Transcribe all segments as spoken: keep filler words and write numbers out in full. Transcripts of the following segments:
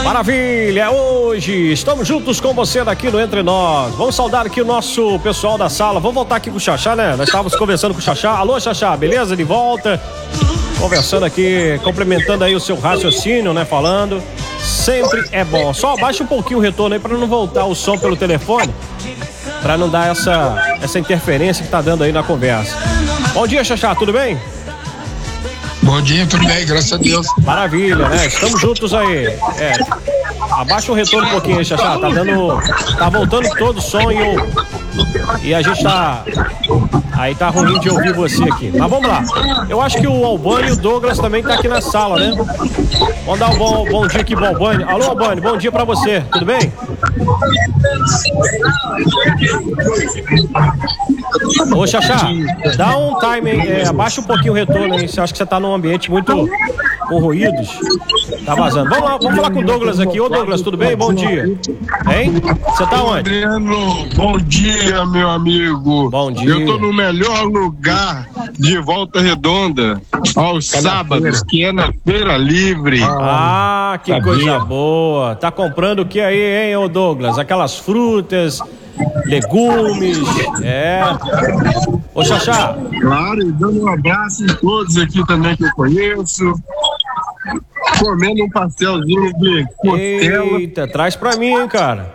Maravilha, hoje estamos juntos com você aqui no Entre Nós. Vamos saudar aqui o nosso pessoal da sala. Vamos voltar aqui com o Xaxá, né? Nós estávamos conversando com o Xaxá. Alô, Xaxá, beleza? De volta. Conversando aqui, complementando aí o seu raciocínio, né? Falando. Sempre é bom. Só abaixa um pouquinho o retorno aí para não voltar o som pelo telefone. Para não dar essa, essa interferência que tá dando aí na conversa. Bom dia, Xaxá, tudo bem? Bom dia, tudo bem, graças a Deus. Maravilha, né? Estamos juntos aí. É. Abaixa o retorno um pouquinho aí, Xaxá. Tá dando. Tá voltando todo o som e, o, e a gente tá. Aí tá ruim de ouvir você aqui. Mas vamos lá. Eu acho que o Albani e o Douglas também tá aqui na sala, né? Vamos dar um bom, bom dia aqui pro Albani. Alô, Albani, bom dia pra você. Tudo bem? Ô, Xaxá, dá um time, hein? É, abaixa um pouquinho o retorno aí. Você acha que você tá num ambiente muito com ruídos? Tá vazando. Vamos lá, vamos falar com o Douglas aqui. Ô, Douglas, tudo bem? Bom dia. Hein? Você tá onde? Adriano, bom dia, meu amigo. Bom dia. Eu tô no melhor lugar de Volta Redonda aos sábados, que é na Feira Livre. Ah, que coisa boa. Tá comprando o que aí, hein, ô Douglas? Aquelas frutas, legumes, é. Ô, Xaxá. Claro, e dando um abraço em todos aqui também que eu conheço. Comendo um pastelzinho de costela. Eita, traz pra mim, hein, cara.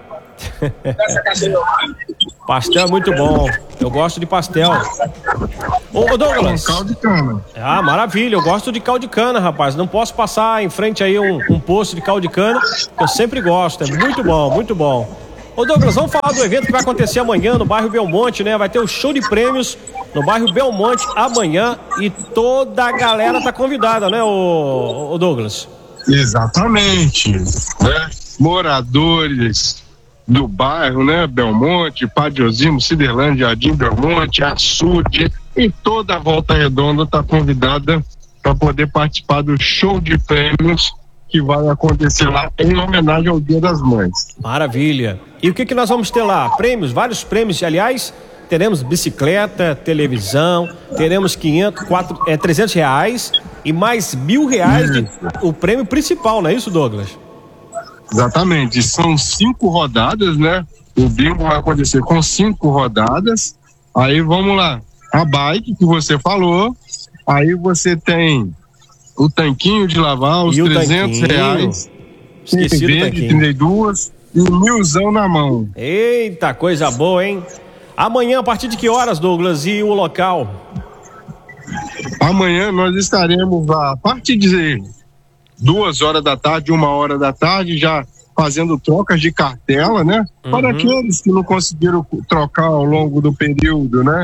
Pastel é muito bom. Eu gosto de pastel. Ô, ô Douglas. Caldo de cana. Ah, maravilha. Eu gosto de caldo de cana, rapaz. Não posso passar em frente aí um, um posto de caldo de cana, que eu sempre gosto. É muito bom, muito bom. Ô, Douglas, vamos falar do evento que vai acontecer amanhã no bairro Belmonte, né? Vai ter o show de prêmios no bairro Belmonte amanhã e toda a galera tá convidada, né, ô, ô Douglas? Exatamente, né? Moradores do bairro, né? Belmonte, Padre Osimo, Ciderlândia, Jardim Belmonte, Açude e toda a Volta Redonda tá convidada para poder participar do show de prêmios que vai acontecer lá em homenagem ao Dia das Mães. Maravilha. E o que que nós vamos ter lá? Prêmios, vários prêmios. Aliás, teremos bicicleta, televisão, teremos quinhentos, quatro, é, trezentos reais e mais mil reais de, o prêmio principal, não é isso, Douglas? Exatamente. São cinco rodadas, né? O bingo vai acontecer com cinco rodadas. Aí vamos lá. A bike que você falou. Aí você tem o tanquinho de lavar, os trezentos reais. Esqueci do tanquinho. trinta e dois e um milzão na mão. Eita, coisa boa, hein? Amanhã, a partir de que horas, Douglas? E o local? Amanhã nós estaremos a partir de duas horas da tarde, uma hora da tarde, já fazendo trocas de cartela, né? Uhum. Para aqueles que não conseguiram trocar ao longo do período, né?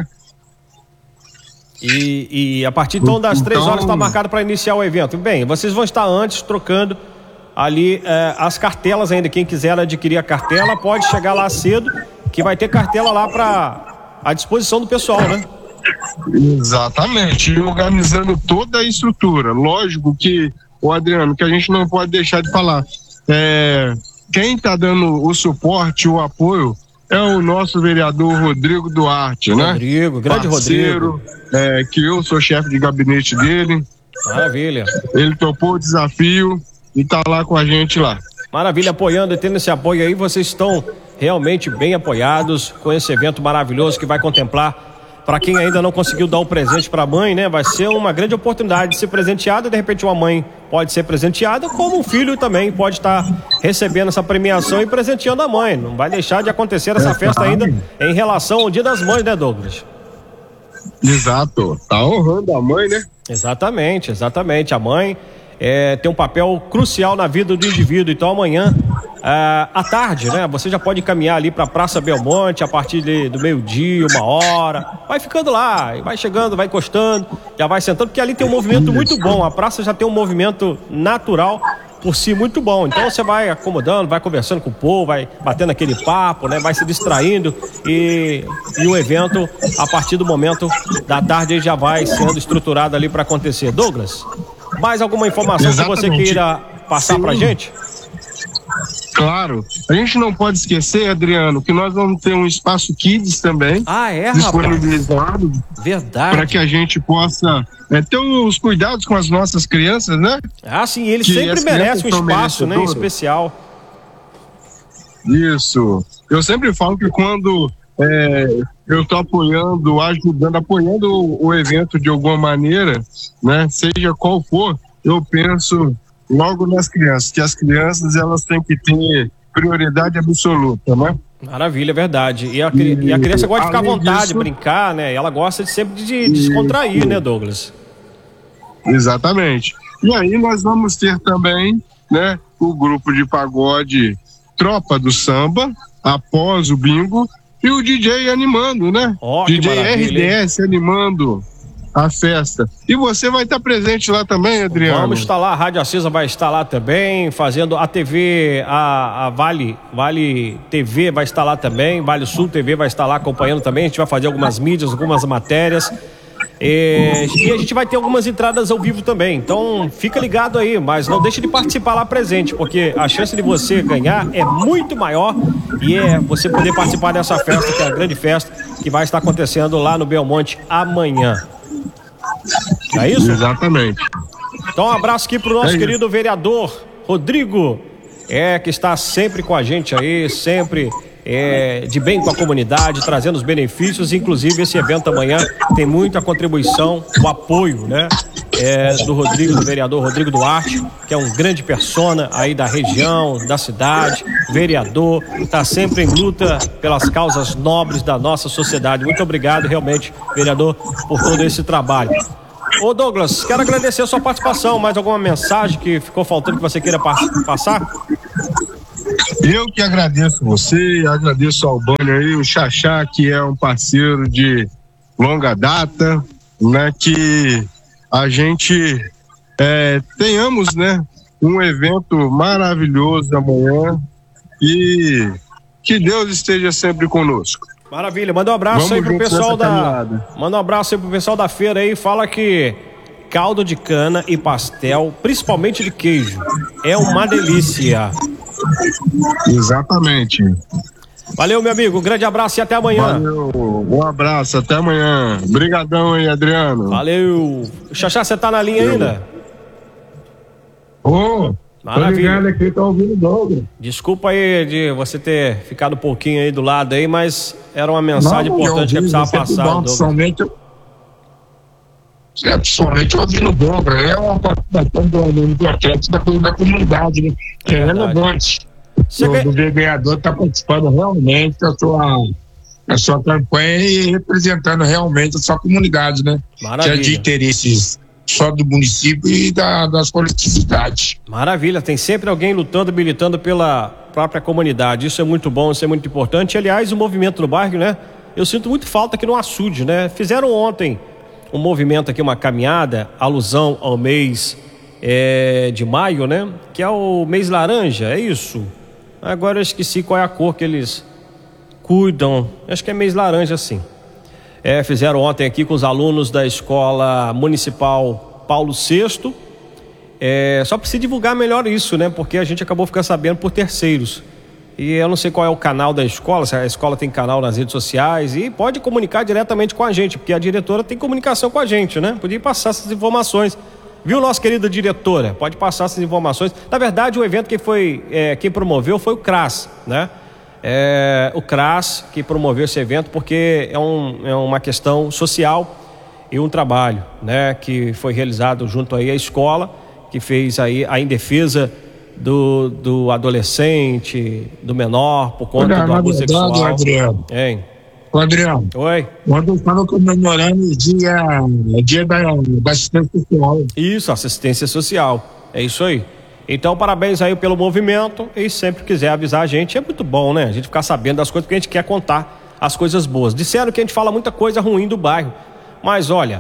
E, e a partir então das três então... horas está marcado para iniciar o evento. Bem, vocês vão estar antes trocando ali eh, as cartelas ainda. Quem quiser adquirir a cartela pode chegar lá cedo, que vai ter cartela lá para à disposição do pessoal, né? Exatamente, e organizando toda a estrutura. Lógico que, o Adriano, que a gente não pode deixar de falar, é, quem está dando o suporte, o apoio, é o nosso vereador Rodrigo Duarte, né? Rodrigo, grande Parceiro, Rodrigo. É, que eu sou chefe de gabinete dele. Maravilha. Ele topou o desafio e tá lá com a gente lá. Maravilha, apoiando e tendo esse apoio aí, vocês estão realmente bem apoiados com esse evento maravilhoso que vai contemplar, para quem ainda não conseguiu dar o presente para a mãe, né? Vai ser uma grande oportunidade de ser presenteada. De repente uma mãe pode ser presenteada, como um filho também pode estar recebendo essa premiação e presenteando a mãe. Não vai deixar de acontecer essa festa ainda em relação ao Dia das Mães, né, Douglas? Exato, tá honrando a mãe, né? Exatamente, exatamente. A mãe é, tem um papel crucial na vida do indivíduo. Então amanhã, é, à tarde, né? Você já pode caminhar ali para a Praça Belmonte a partir de, do meio-dia, uma hora. Vai ficando lá, vai chegando, vai encostando, já vai sentando, porque ali tem um movimento muito bom. A praça já tem um movimento natural por si muito bom. Então você vai acomodando, vai conversando com o povo, vai batendo aquele papo, né? Vai se distraindo e, e o evento, a partir do momento da tarde, já vai sendo estruturado ali para acontecer. Douglas, mais alguma informação Exatamente. que você queira passar Sim. pra gente? Claro, a gente não pode esquecer, Adriano, que nós vamos ter um espaço Kids também. Ah, é, disponibilizado. Verdade. Para que a gente possa é, ter os cuidados com as nossas crianças, né? Ah, sim, eles que sempre merecem um espaço, né, especial. Isso. Eu sempre falo que quando é, eu estou apoiando, ajudando, apoiando o, o evento de alguma maneira, né, seja qual for, eu penso logo nas crianças, que as crianças elas têm que ter prioridade absoluta, né? Maravilha, é verdade. E a, e, e a criança gosta de ficar à vontade, disso, brincar, né? Ela gosta de sempre de descontrair, e, né, Douglas? Exatamente. E aí nós vamos ter também, né, o grupo de pagode Tropa do Samba, após o bingo, e o D J animando, né? Oh, D J R D S animando a festa. E você vai estar presente lá também, Adriano? Vamos estar lá, a Rádio Acesa vai estar lá também, fazendo a T V, a, a Vale, Vale T V vai estar lá também, Vale Sul T V vai estar lá acompanhando também, a gente vai fazer algumas mídias, algumas matérias, e, e a gente vai ter algumas entradas ao vivo também, então fica ligado aí, mas não deixe de participar lá presente, porque a chance de você ganhar é muito maior e é você poder participar dessa festa, que é a grande festa, que vai estar acontecendo lá no Belmonte amanhã. É isso? Exatamente. Então um abraço aqui pro nosso é querido isso. vereador Rodrigo, é, que está sempre com a gente aí, sempre é, de bem com a comunidade, trazendo os benefícios, inclusive esse evento amanhã tem muita contribuição, o apoio, né, é, do Rodrigo, do vereador Rodrigo Duarte, que é um grande persona aí da região, da cidade, vereador, está sempre em luta pelas causas nobres da nossa sociedade. Muito obrigado realmente, vereador, por todo esse trabalho. Ô Douglas, quero agradecer a sua participação. Mais alguma mensagem que ficou faltando que você queira passar? Eu que agradeço você, agradeço ao Albânio aí, o Xaxá, que é um parceiro de longa data, né, que a gente é, tenhamos, né, um evento maravilhoso amanhã e que Deus esteja sempre conosco. Maravilha, manda um abraço Vamos aí pro pessoal da caminhada. Manda um abraço aí pro pessoal da feira aí, fala que caldo de cana e pastel, principalmente de queijo, é uma delícia. Exatamente. Valeu, meu amigo, um grande abraço e até amanhã. Valeu, um abraço, até amanhã. Obrigadão aí, Adriano. Valeu. Xaxá, você tá na linha Valeu. ainda? Ô, oh, tô ligado aqui, tô ouvindo o Douglas. Desculpa aí de você ter ficado um pouquinho aí do lado aí, mas era uma mensagem Não, importante que eu precisava passar. Bom, somente é, somente ouvindo o Douglas, é uma participação do importante da, da comunidade, né? Que é, é relevante. O vê... vereador está participando realmente da sua, da sua campanha e representando realmente a sua comunidade, né? Maravilha. Que é de interesses só do município e da, das coletividades. Maravilha, tem sempre alguém lutando, militando pela própria comunidade, isso é muito bom, isso é muito importante. Aliás, o movimento no bairro, né? Eu sinto muito falta aqui no açude, né? Fizeram ontem um movimento aqui, uma caminhada, alusão ao mês é, de maio, né? Que é o mês laranja, é isso? Agora eu esqueci qual é a cor que eles cuidam, acho que é mês laranja, sim. É, fizeram ontem aqui com os alunos da Escola Municipal Paulo sexto. É, só precisa divulgar melhor isso, né? Porque a gente acabou ficando sabendo por terceiros. E eu não sei qual é o canal da escola, se a escola tem canal nas redes sociais, e pode comunicar diretamente com a gente, porque a diretora tem comunicação com a gente, né? Podia passar essas informações. Viu, nossa querida diretora? Pode passar essas informações. Na verdade, o evento que foi, é, quem promoveu foi o CRAS, né? É, o CRAS que promoveu esse evento porque é, um, é uma questão social e um trabalho, né? Que foi realizado junto aí à escola, que fez aí a em defesa do, do adolescente, do menor, por conta Olha, do abuso sexual. Adriano. Hein? Ô, Adriano. Oi. Quando eu estava comemorando o dia, o dia da, da assistência social. Isso, assistência social. É isso aí. Então, parabéns aí pelo movimento e sempre quiser avisar a gente, é muito bom, né? A gente ficar sabendo das coisas, porque a gente quer contar as coisas boas. Disseram que a gente fala muita coisa ruim do bairro, mas olha,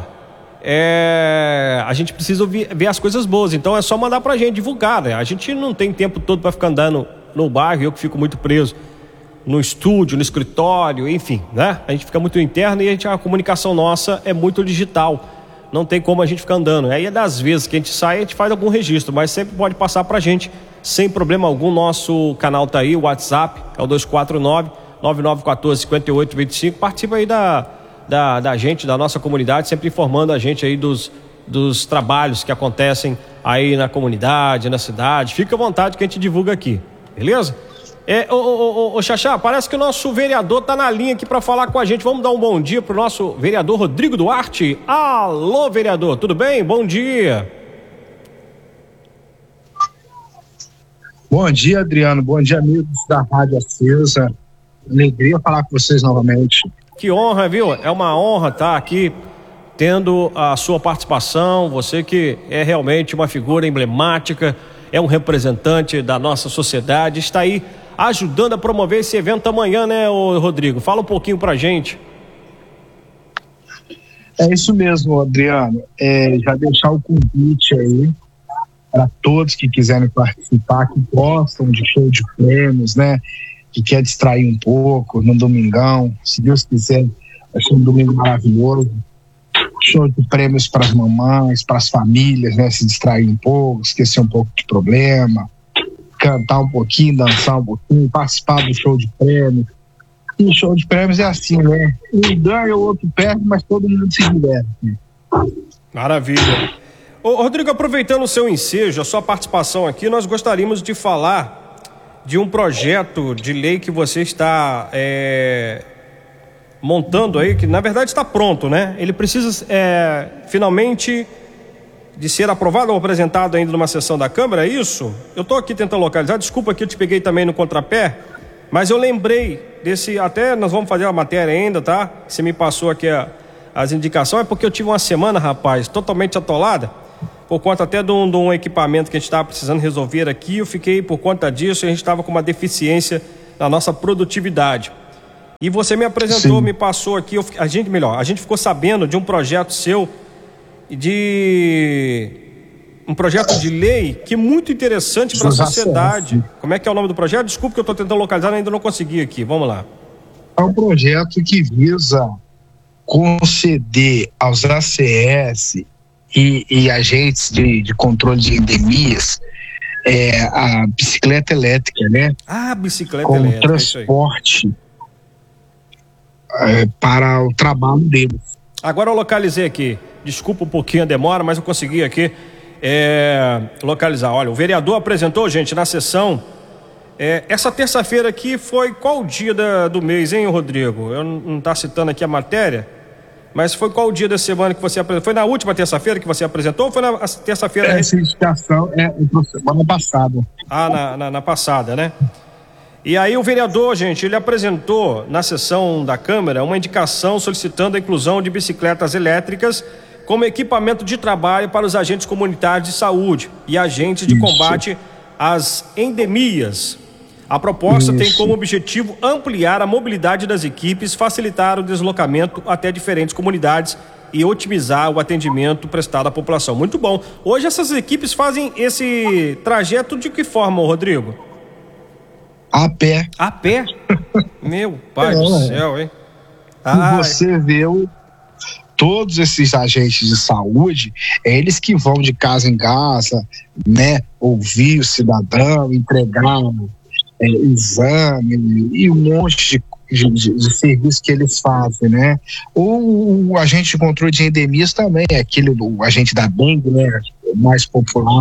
é... a gente precisa ouvir, ver as coisas boas, então é só mandar pra gente divulgar, né? A gente não tem tempo todo para ficar andando no bairro, eu que fico muito preso no estúdio, no escritório, enfim, né? A gente fica muito interno e a, gente, a comunicação nossa é muito digital. Não tem como a gente ficar andando. Aí é das vezes que a gente sai, a gente faz algum registro, mas sempre pode passar pra gente sem problema algum. Nosso canal tá aí, o WhatsApp é o dois quatro nove, nove nove um quatro, cinco oito dois cinco. Participa aí da, da, da gente, da nossa comunidade, sempre informando a gente aí dos, dos trabalhos que acontecem aí na comunidade, na cidade. Fica à vontade que a gente divulga aqui, beleza? É, ô, ô, ô, ô, Xaxá, parece que o nosso vereador tá na linha aqui para falar com a gente. Vamos dar um bom dia pro nosso vereador Rodrigo Duarte. Alô, vereador, tudo bem? Bom dia. Bom dia, Adriano. Bom dia, amigos da Rádio Acesa. Alegria falar com vocês novamente. Que honra, viu? É uma honra estar aqui tendo a sua participação. Você que é realmente uma figura emblemática, é um representante da nossa sociedade, está aí ajudando a promover esse evento amanhã, né, ô Rodrigo? Fala um pouquinho pra gente. É isso mesmo, Adriano. É, já deixar o convite aí para todos que quiserem participar, que gostam de show de prêmios, né? Que quer distrair um pouco no domingão, se Deus quiser, vai ser um domingo maravilhoso. Show de prêmios para as mamães, para as famílias, né? Se distrair um pouco, esquecer um pouco de problema, cantar um pouquinho, dançar um pouquinho, participar do show de prêmios. E o show de prêmios é assim, né? Um ganha, o outro perde, mas todo mundo se diverte. Maravilha. Ô, Rodrigo, aproveitando o seu ensejo, a sua participação aqui, nós gostaríamos de falar de um projeto de lei que você está é, montando aí, que na verdade está pronto, né? Ele precisa é, finalmente de ser aprovado ou apresentado ainda numa sessão da Câmara, é isso? Eu estou aqui tentando localizar, desculpa que eu te peguei também no contrapé, mas eu lembrei desse, até nós vamos fazer a matéria ainda, tá? Você me passou aqui a, as indicações, é porque eu tive uma semana, rapaz, totalmente atolada, por conta até de um, de um equipamento que a gente estava precisando resolver aqui. Eu fiquei, por conta disso, a gente estava com uma deficiência na nossa produtividade. E você me apresentou, Sim. me passou aqui, eu, a gente, melhor, a gente ficou sabendo de um projeto seu, de um projeto de lei que é muito interessante para a sociedade. Como é que é o nome do projeto? Desculpa que eu estou tentando localizar, ainda não consegui aqui. Vamos lá. É um projeto que visa conceder aos A C S e, e agentes de, de controle de endemias é, a bicicleta elétrica, né? Ah, bicicleta com elétrica. transporte é, para o trabalho deles. Agora eu localizei aqui. Desculpa um pouquinho a demora, mas eu consegui aqui é, localizar. Olha, o vereador apresentou, gente, na sessão. É, essa terça-feira aqui foi qual dia da, do mês, hein, Rodrigo? Eu não está citando aqui a matéria, mas foi qual dia da semana que você apresentou? Foi na última terça-feira que você apresentou ou foi na terça-feira? Essa indicação é na semana passada. Ah, na, na, na passada, né? E aí o vereador, gente, ele apresentou na sessão da Câmara uma indicação solicitando a inclusão de bicicletas elétricas como equipamento de trabalho para os agentes comunitários de saúde e agentes de Isso. combate às endemias. A proposta Isso. tem como objetivo ampliar a mobilidade das equipes, facilitar o deslocamento até diferentes comunidades e otimizar o atendimento prestado à população. Muito bom. Hoje essas equipes fazem esse trajeto de que forma, Rodrigo? A pé. A pé? Meu pai é, do céu, hein? E você vê o, todos esses agentes de saúde, é eles que vão de casa em casa, né? Ouvir o cidadão, entregar é, exame e um monte de, de, de, de serviço que eles fazem, né? O, o agente de controle de endemias também, é aquele, o agente da dengue, né? Mais popular.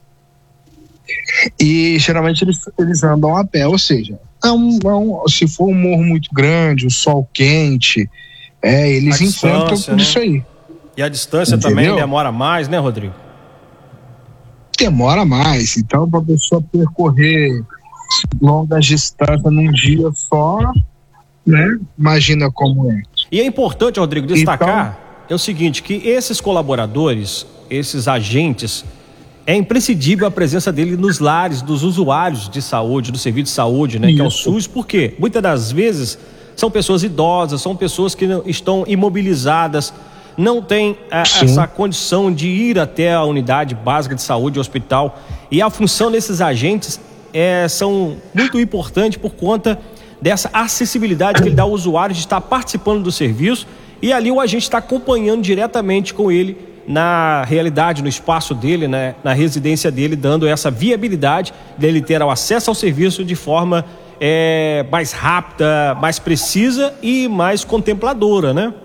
E geralmente eles, eles andam a pé, ou seja, é um, é um, se for um morro muito grande, o sol quente, é, eles a enfrentam tudo, né? Isso aí. E a distância Entendeu? Também demora mais, né, Rodrigo? Demora mais, então para a pessoa percorrer longas distâncias num dia só, né? Imagina como é. E é importante, Rodrigo, destacar então, é o seguinte, que esses colaboradores, esses agentes, é imprescindível a presença dele nos lares dos usuários de saúde, do serviço de saúde, né? Isso. Que é o SUS, porque muitas das vezes são pessoas idosas, são pessoas que estão imobilizadas, não têm a, essa condição de ir até a unidade básica de saúde, o hospital. E a função desses agentes é, são muito importantes por conta dessa acessibilidade que ele dá ao usuário de estar participando do serviço, e ali o agente está acompanhando diretamente com ele na realidade, no espaço dele, né, na residência dele, dando essa viabilidade dele ter o acesso ao serviço de forma é, mais rápida, mais precisa e mais contempladora, né?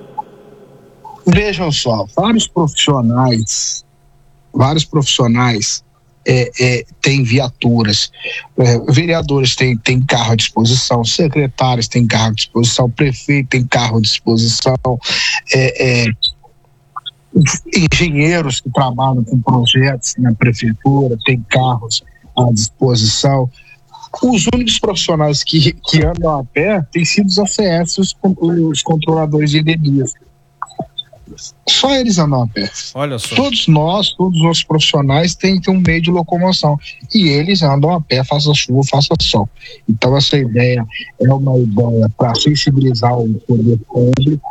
Vejam só, vários profissionais, vários profissionais é, é, têm viaturas, é, vereadores têm, têm carro à disposição, secretários têm carro à disposição, prefeito tem carro à disposição, é, é, engenheiros que trabalham com projetos na prefeitura têm carros à disposição. Os únicos profissionais que, que andam a pé têm sido os A C S, os, os controladores de endemias. Só eles andam a pé. Olha só. Todos nós, todos os outros profissionais têm, têm um meio de locomoção. E eles andam a pé, faça chuva, faça sol. Então essa ideia é uma ideia para sensibilizar o poder público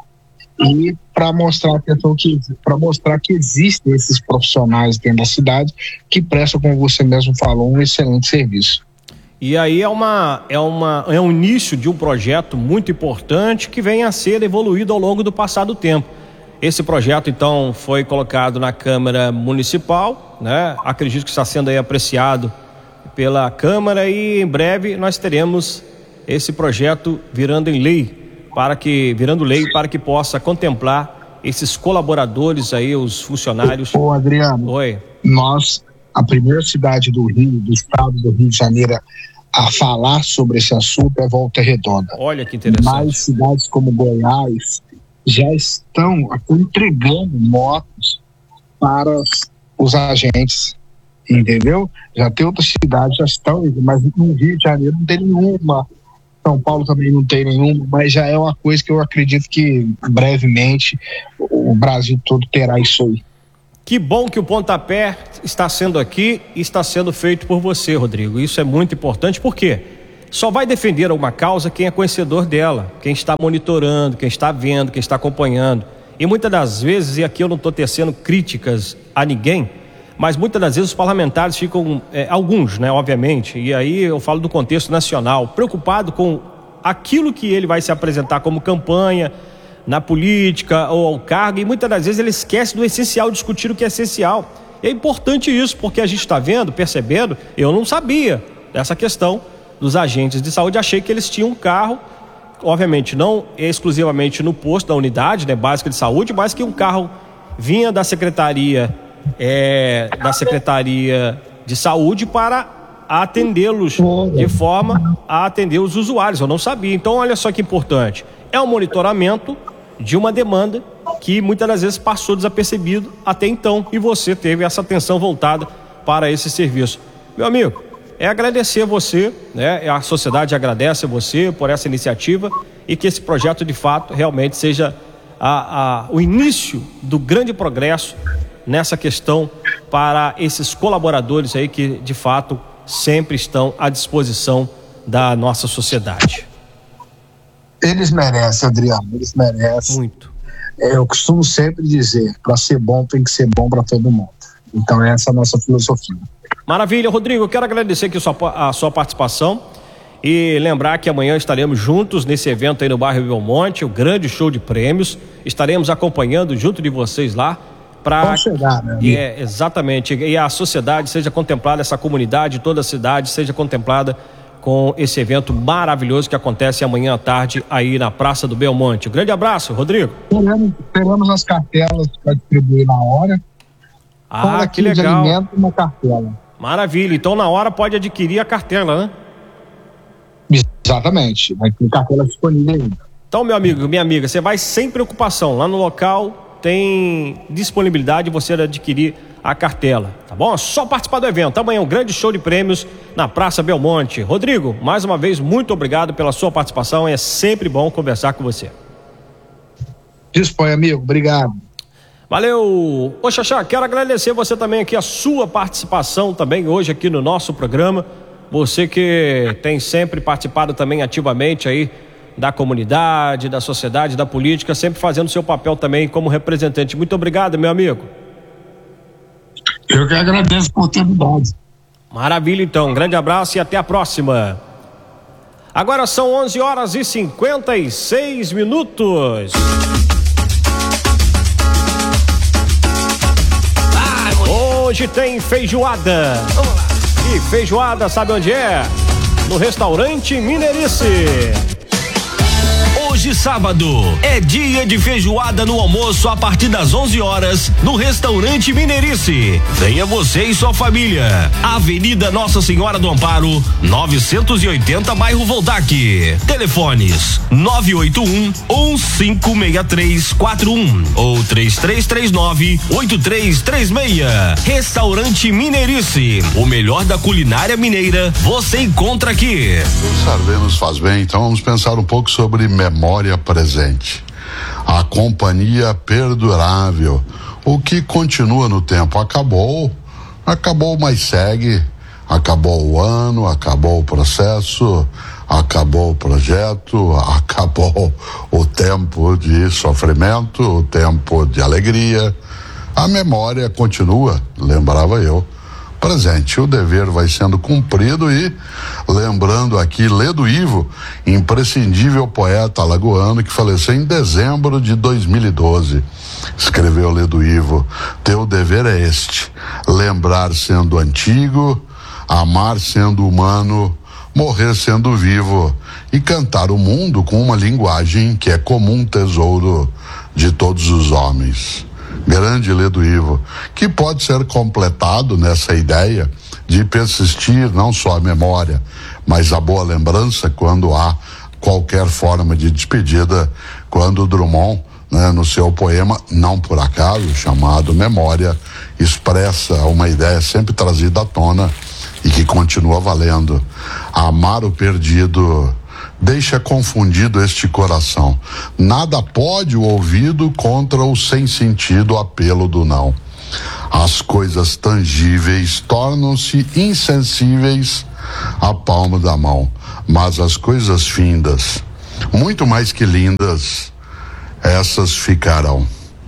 e para mostrar, que, mostrar que existem esses profissionais dentro da cidade que prestam, como você mesmo falou, um excelente serviço. E aí é, uma, é, uma, é um início de um projeto muito importante que vem a ser evoluído ao longo do passado tempo. Esse projeto, então, foi colocado na Câmara Municipal, né? Acredito que está sendo aí apreciado pela Câmara e em breve nós teremos esse projeto virando em lei, para que, virando lei para que possa contemplar esses colaboradores aí, os funcionários. Ô, Adriano, Oi. Nós, a primeira cidade do Rio, do estado do Rio de Janeiro, a falar sobre esse assunto é Volta Redonda. Olha que interessante. Mais cidades como Goiás já estão entregando motos para os agentes, entendeu? Já tem outras cidades, já estão, mas no Rio de Janeiro não tem nenhuma, São Paulo também não tem nenhuma, mas já é uma coisa que eu acredito que brevemente o Brasil todo terá isso aí. Que bom que o pontapé está sendo aqui e está sendo feito por você, Rodrigo. Isso é muito importante, por quê? Só vai defender uma causa quem é conhecedor dela, quem está monitorando, quem está vendo, quem está acompanhando. E muitas das vezes, e aqui eu não estou tecendo críticas a ninguém, mas muitas das vezes os parlamentares ficam, é, alguns, né, obviamente, e aí eu falo do contexto nacional, preocupado com aquilo que ele vai se apresentar como campanha, na política ou ao cargo, e muitas das vezes ele esquece do essencial, discutir o que é essencial. E é importante isso, porque a gente está vendo, percebendo, eu não sabia dessa questão dos agentes de saúde, achei que eles tinham um carro, obviamente não exclusivamente no posto da unidade, né, básica de saúde, mas que um carro vinha da secretaria, é, da secretaria de saúde para atendê-los de forma a atender os usuários. Eu não sabia. Então olha só que importante, é um monitoramento de uma demanda que muitas das vezes passou desapercebido até então, e você teve essa atenção voltada para esse serviço. Meu amigo, é agradecer você, né? A sociedade agradece a você por essa iniciativa e que esse projeto de fato realmente seja a, a, o início do grande progresso nessa questão para esses colaboradores aí que de fato sempre estão à disposição da nossa sociedade. Eles merecem, Adriano, eles merecem. Muito. É, eu costumo sempre dizer, para ser bom tem que ser bom para todo mundo. Então essa é a nossa filosofia. Maravilha, Rodrigo, eu quero agradecer aqui a sua, a sua participação e lembrar que amanhã estaremos juntos nesse evento aí no bairro Belmonte, o grande show de prêmios. Estaremos acompanhando junto de vocês lá para chegar, né? E é, exatamente, e a sociedade seja contemplada, essa comunidade, toda a cidade seja contemplada com esse evento maravilhoso que acontece amanhã à tarde aí na Praça do Belmonte. Um grande abraço, Rodrigo. Teremos, teremos as cartelas para distribuir na hora. Ah, que legal. De alimento e uma cartela. Maravilha, então na hora pode adquirir a cartela, né? Exatamente, vai ter cartela disponível ainda. Então, meu amigo, minha amiga, você vai sem preocupação, lá no local tem disponibilidade de você adquirir a cartela, tá bom? É só participar do evento, amanhã um grande show de prêmios na Praça Belmonte. Rodrigo, mais uma vez, muito obrigado pela sua participação, é sempre bom conversar com você. Dispõe, amigo, obrigado. Valeu! Ô Xaxá, quero agradecer você também aqui, a sua participação também hoje aqui no nosso programa. Você que tem sempre participado também ativamente aí da comunidade, da sociedade, da política, sempre fazendo seu papel também como representante. Muito obrigado, meu amigo. Eu que agradeço a oportunidade. Maravilha, então. Um grande abraço e até a próxima. Agora são onze horas e cinquenta e seis minutos. hoje tem feijoada. Vamos lá. E feijoada, sabe onde é? No restaurante Mineirice. Hoje, sábado, é dia de feijoada no almoço a partir das onze horas no restaurante Mineirice. Venha você e sua família. Avenida Nossa Senhora do Amparo, novecentos e oitenta, bairro Voltac. Telefones nove oito um, um cinco seis três quatro um ou três três três nove, oito três três seis. Restaurante Mineirice, o melhor da culinária mineira você encontra aqui. Pensar bem nos faz bem, então vamos pensar um pouco sobre memória presente, a companhia perdurável, o que continua no tempo. Acabou, acabou, mas segue. Acabou o ano, acabou o processo, acabou o projeto, acabou o tempo de sofrimento, o tempo de alegria. A memória continua, lembrava eu, presente. O dever vai sendo cumprido e, lembrando aqui, Ledo Ivo, imprescindível poeta alagoano que faleceu em dezembro de dois mil e doze. Escreveu Ledo Ivo: teu dever é este, lembrar sendo antigo, amar sendo humano, morrer sendo vivo e cantar o mundo com uma linguagem que é comum tesouro de todos os homens. Grande Ledo Ivo, que pode ser completado nessa ideia de persistir não só a memória, mas a boa lembrança quando há qualquer forma de despedida, quando Drummond, né, no seu poema, não por acaso, chamado Memória, expressa uma ideia sempre trazida à tona e que continua valendo. Amar o perdido deixa confundido este coração. Nada pode o ouvido contra o sem sentido apelo do não. As coisas tangíveis tornam-se insensíveis à palma da mão, mas as coisas findas, muito mais que lindas, essas ficarão.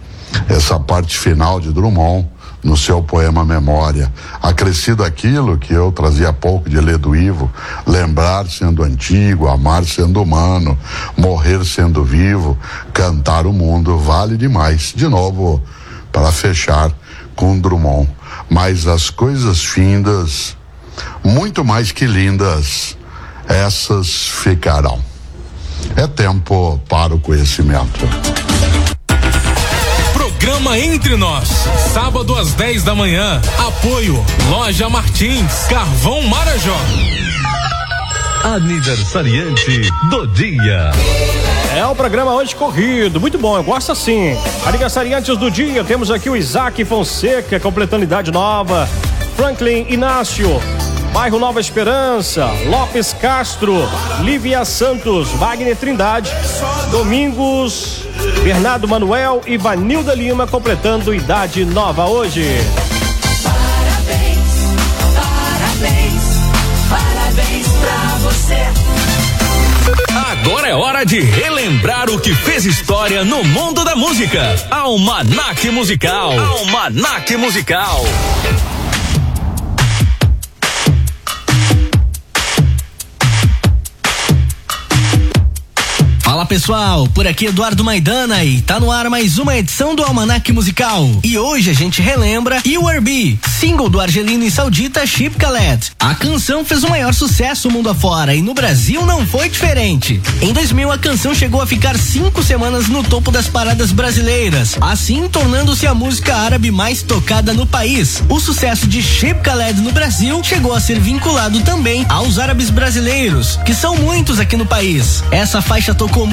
Essa parte final de Drummond, no seu poema Memória, acrescido aquilo que eu trazia há pouco de Ledo Ivo: lembrar sendo antigo, amar sendo humano, morrer sendo vivo, cantar o mundo, vale demais. De novo, para fechar com Drummond: mas as coisas findas, muito mais que lindas, essas ficarão. É tempo para o conhecimento. Programa Entre Nós, sábado às dez da manhã. Apoio Loja Martins, Carvão Marajó. Aniversariante do dia. É o programa hoje corrido, muito bom, eu gosto assim. Aniversariantes do dia, temos aqui o Isaac Fonseca, completando idade nova. Franklin Inácio, bairro Nova Esperança. Lopes Castro, Lívia Santos, Wagner Trindade, Domingos, Bernardo Manuel e Vanilda Lima, completando idade nova hoje. Parabéns, parabéns, parabéns pra você. Agora é hora de relembrar o que fez história no mundo da música. Almanaque Musical. Almanaque Musical. Fala pessoal, por aqui Eduardo Maidana e tá no ar mais uma edição do Almanaque Musical. E hoje a gente relembra You Are Be, single do argelino e saudita Chip Khaled. A canção fez o maior sucesso mundo afora e no Brasil não foi diferente. Em dois mil a canção chegou a ficar cinco semanas no topo das paradas brasileiras, assim tornando-se a música árabe mais tocada no país. O sucesso de Chip Khaled no Brasil chegou a ser vinculado também aos árabes brasileiros, que são muitos aqui no país. Essa faixa tocou